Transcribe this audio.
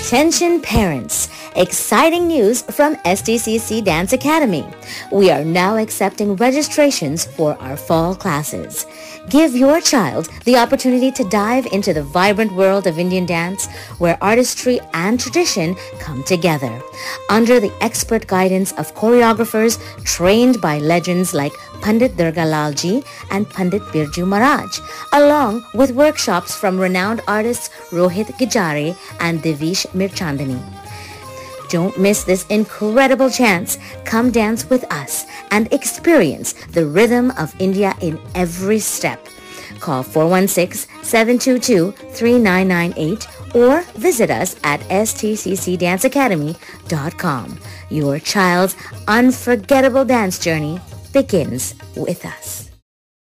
Attention parents! Exciting news from STCC Dance Academy. We are now accepting registrations for our fall classes. Give your child the opportunity to dive into the vibrant world of Indian dance where artistry and tradition come together. Under the expert guidance of choreographers trained by legends like Pandit Durgalal Ji and Pandit Birju Maharaj, along with workshops from renowned artists Rohit Gijare and Devish Mirchandani. Don't miss this incredible chance. Come dance with us and experience the rhythm of India in every step. Call 416-722-3998 or visit us at stccdanceacademy.com. Your child's unforgettable dance journey begins with us.